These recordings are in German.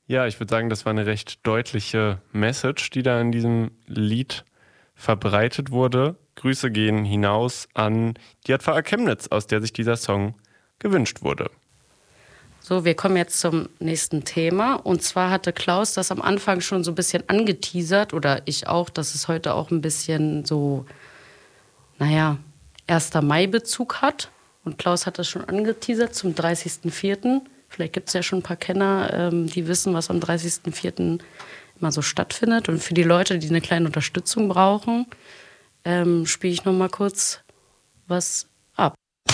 Ja, ich würde sagen, das war eine recht deutliche Message, die da in diesem Lied verbreitet wurde. Grüße gehen hinaus an die JVA Chemnitz, aus der sich dieser Song gewünscht wurde. So, wir kommen jetzt zum nächsten Thema. Und zwar hatte Klaus das am Anfang schon so ein bisschen angeteasert, oder ich auch, dass es heute auch ein bisschen so, 1. Mai-Bezug hat. Und Klaus hat das schon angeteasert zum 30.04. Vielleicht gibt es ja schon ein paar Kenner, die wissen, was am 30.04. immer so stattfindet. Und für die Leute, die eine kleine Unterstützung brauchen, spiele ich noch mal kurz was ab.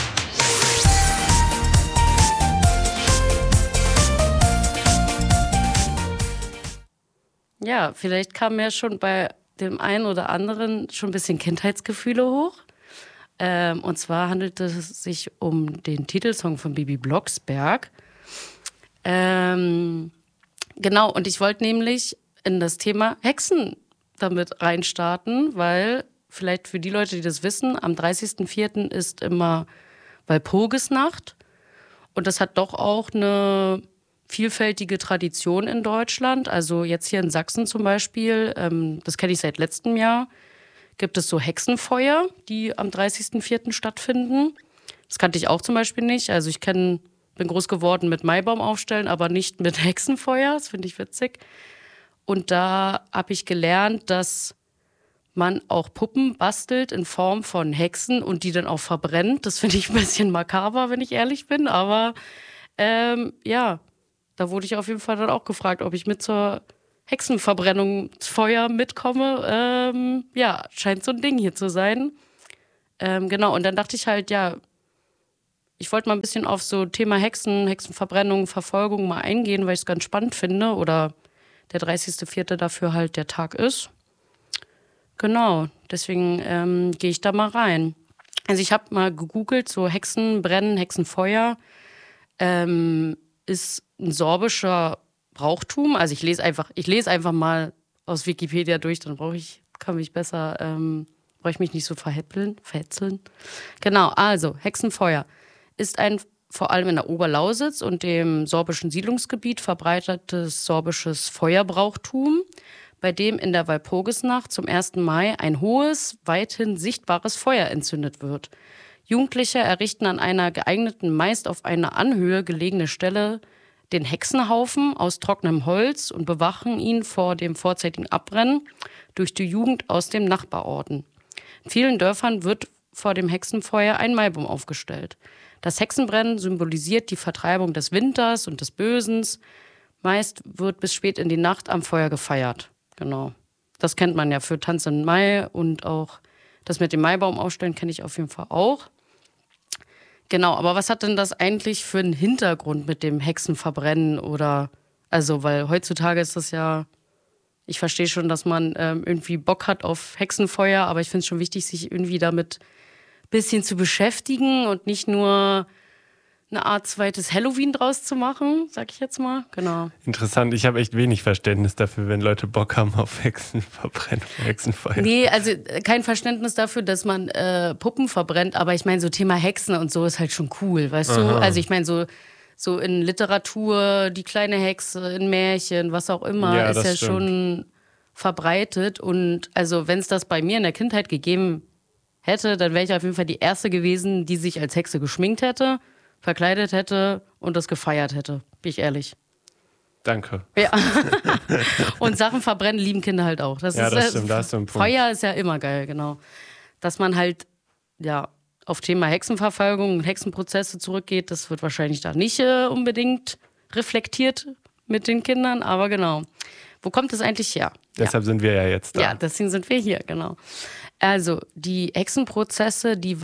Ja, vielleicht kamen ja schon bei dem einen oder anderen schon ein bisschen Kindheitsgefühle hoch. Und zwar handelt es sich um den Titelsong von Bibi Blocksberg. Genau, und ich wollte nämlich in das Thema Hexen damit reinstarten, weil vielleicht für die Leute, die das wissen, am 30.04. ist immer Walpurgisnacht. Und das hat doch auch eine vielfältige Tradition in Deutschland. Also jetzt hier in Sachsen zum Beispiel, das kenne ich seit letztem Jahr, gibt es so Hexenfeuer, die am 30.04. stattfinden. Das kannte ich auch zum Beispiel nicht. Also ich bin groß geworden mit Maibaum aufstellen, aber nicht mit Hexenfeuer. Das finde ich witzig. Und da habe ich gelernt, dass man auch Puppen bastelt in Form von Hexen und die dann auch verbrennt. Das finde ich ein bisschen makaber, wenn ich ehrlich bin. Aber ja, da wurde ich auf jeden Fall dann auch gefragt, ob ich mit zur Hexenverbrennung Feuer mitkomme. Ja, scheint so ein Ding hier zu sein. Genau, und dann dachte ich halt, ja, ich wollte mal ein bisschen auf so Thema Hexen, Hexenverbrennung, Verfolgung mal eingehen, weil ich es ganz spannend finde. Oder der 30.04. dafür halt der Tag ist. Genau, deswegen gehe ich da mal rein. Also ich habe mal gegoogelt, so Hexenbrennen, Hexenfeuer ist ein sorbischer Brauchtum. Also ich lese einfach mal aus Wikipedia durch, dann brauche ich mich nicht so verhetzeln. Genau, also Hexenfeuer ist ein vor allem in der Oberlausitz und dem sorbischen Siedlungsgebiet verbreitetes sorbisches Feuerbrauchtum, bei dem in der Walpurgisnacht zum 1. Mai ein hohes, weithin sichtbares Feuer entzündet wird. Jugendliche errichten an einer geeigneten, meist auf einer Anhöhe gelegene Stelle den Hexenhaufen aus trockenem Holz und bewachen ihn vor dem vorzeitigen Abbrennen durch die Jugend aus dem Nachbarorten. In vielen Dörfern wird vor dem Hexenfeuer ein Maibaum aufgestellt. Das Hexenbrennen symbolisiert die Vertreibung des Winters und des Bösens. Meist wird bis spät in die Nacht am Feuer gefeiert. Genau. Das kennt man ja für Tanz im Mai und auch das mit dem Maibaum aufstellen kenne ich auf jeden Fall auch. Genau, aber was hat denn das eigentlich für einen Hintergrund mit dem Hexenverbrennen weil heutzutage ist das ja, ich verstehe schon, dass man irgendwie Bock hat auf Hexenfeuer, aber ich finde es schon wichtig, sich irgendwie damit ein bisschen zu beschäftigen und nicht nur eine Art zweites Halloween draus zu machen, sag ich jetzt mal. Genau. Interessant, ich habe echt wenig Verständnis dafür, wenn Leute Bock haben auf Hexenverbrennung, Hexenfeuer. Nee, also kein Verständnis dafür, dass man Puppen verbrennt, aber ich meine, so Thema Hexen und so ist halt schon cool, weißt du? Also ich meine, so in Literatur, die kleine Hexe, in Märchen, was auch immer, ist ja schon verbreitet. Und also wenn es das bei mir in der Kindheit gegeben hätte, dann wäre ich auf jeden Fall die Erste gewesen, die sich als Hexe geschminkt hätte, verkleidet hätte und das gefeiert hätte. Bin ich ehrlich. Danke. Ja. Und Sachen verbrennen lieben Kinder halt auch. Das stimmt, da hast du einen Punkt. Feuer ist ja immer geil, genau. Dass man halt, ja, auf Thema Hexenverfolgung und Hexenprozesse zurückgeht, das wird wahrscheinlich da nicht unbedingt reflektiert mit den Kindern, aber genau. Wo kommt das eigentlich her? Deshalb sind wir ja jetzt da. Ja, deswegen sind wir hier, genau. Also, die Hexenprozesse, die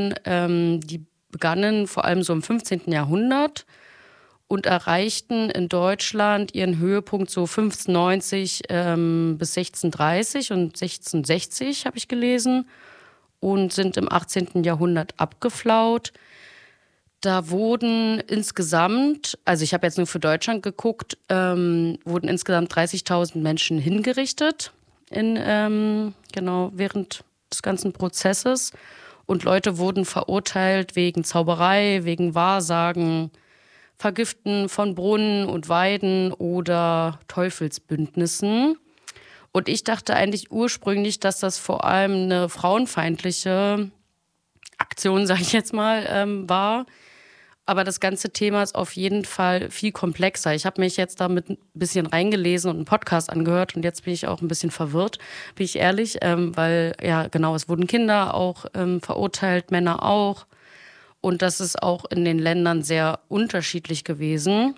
begannen vor allem so im 15. Jahrhundert und erreichten in Deutschland ihren Höhepunkt so 1590 bis 1630 und 1660, habe ich gelesen, und sind im 18. Jahrhundert abgeflaut. Da wurden insgesamt, also ich habe jetzt nur für Deutschland geguckt, wurden insgesamt 30.000 Menschen hingerichtet während des ganzen Prozesses. Und Leute wurden verurteilt wegen Zauberei, wegen Wahrsagen, Vergiften von Brunnen und Weiden oder Teufelsbündnissen. Und ich dachte eigentlich ursprünglich, dass das vor allem eine frauenfeindliche Aktion, sage ich jetzt mal, war. Aber das ganze Thema ist auf jeden Fall viel komplexer. Ich habe mich jetzt damit ein bisschen reingelesen und einen Podcast angehört und jetzt bin ich auch ein bisschen verwirrt, bin ich ehrlich, weil ja genau, es wurden Kinder auch verurteilt, Männer auch. Und das ist auch in den Ländern sehr unterschiedlich gewesen.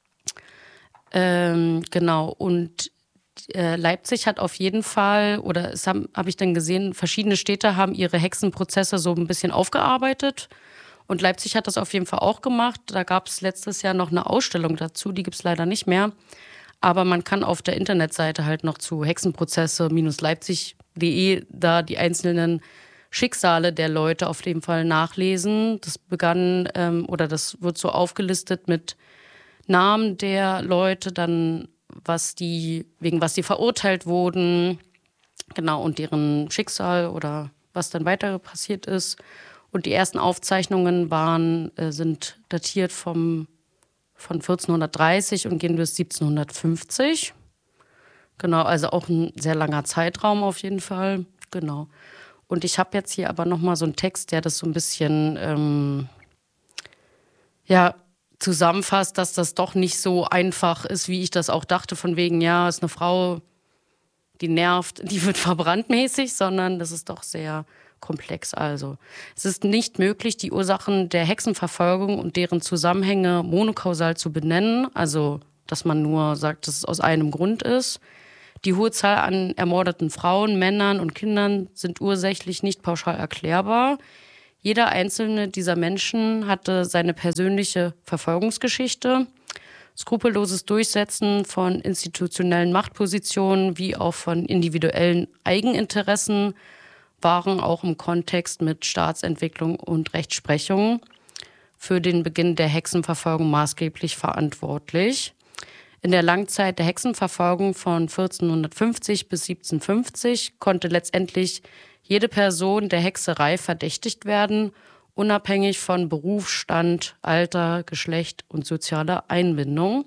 Genau, und Leipzig hat auf jeden Fall, oder es hab ich dann gesehen, verschiedene Städte haben ihre Hexenprozesse so ein bisschen aufgearbeitet. Und Leipzig hat das auf jeden Fall auch gemacht. Da gab es letztes Jahr noch eine Ausstellung dazu, die gibt es leider nicht mehr. Aber man kann auf der Internetseite halt noch zu hexenprozesse-leipzig.de da die einzelnen Schicksale der Leute auf jeden Fall nachlesen. Das begann, oder das wird so aufgelistet mit Namen der Leute, dann wegen was die verurteilt wurden, genau, und deren Schicksal oder was dann weiter passiert ist. Und die ersten Aufzeichnungen sind datiert von 1430 und gehen bis 1750. Genau, also auch ein sehr langer Zeitraum auf jeden Fall. Genau. Und ich habe jetzt hier aber nochmal so einen Text, der das so ein bisschen zusammenfasst, dass das doch nicht so einfach ist, wie ich das auch dachte, von wegen, ja, ist eine Frau, die nervt, die wird verbrannt mäßig, sondern das ist doch sehr komplex. Also es ist nicht möglich, die Ursachen der Hexenverfolgung und deren Zusammenhänge monokausal zu benennen, also dass man nur sagt, dass es aus einem Grund ist. Die hohe Zahl an ermordeten Frauen, Männern und Kindern sind ursächlich nicht pauschal erklärbar. Jeder einzelne dieser Menschen hatte seine persönliche Verfolgungsgeschichte. Skrupelloses Durchsetzen von institutionellen Machtpositionen wie auch von individuellen Eigeninteressen waren auch im Kontext mit Staatsentwicklung und Rechtsprechung für den Beginn der Hexenverfolgung maßgeblich verantwortlich. In der Langzeit der Hexenverfolgung von 1450 bis 1750 konnte letztendlich jede Person der Hexerei verdächtigt werden, unabhängig von Beruf, Stand, Alter, Geschlecht und sozialer Einbindung.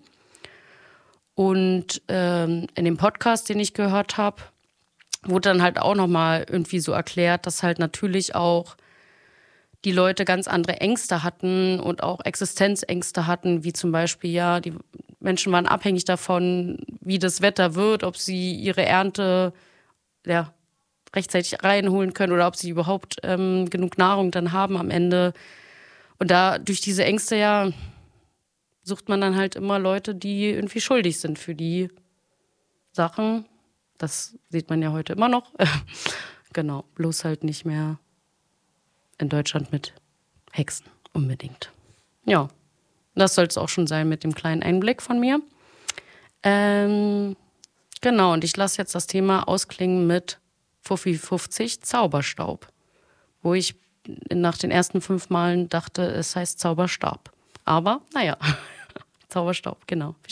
Und in dem Podcast, den ich gehört habe, wurde dann halt auch nochmal irgendwie so erklärt, dass halt natürlich auch die Leute ganz andere Ängste hatten und auch Existenzängste hatten, wie zum Beispiel, ja, die Menschen waren abhängig davon, wie das Wetter wird, ob sie ihre Ernte rechtzeitig reinholen können oder ob sie überhaupt genug Nahrung dann haben am Ende. Und da durch diese Ängste sucht man dann halt immer Leute, die irgendwie schuldig sind für die Sachen. Das sieht man ja heute immer noch. Genau, bloß halt nicht mehr in Deutschland mit Hexen unbedingt. Ja, das soll es auch schon sein mit dem kleinen Einblick von mir. Genau, und ich lasse jetzt das Thema ausklingen mit Fuffi 50 Zauberstaub, wo ich nach den ersten 5 Malen dachte, es heißt Zauberstab. Aber naja, Zauberstaub, genau.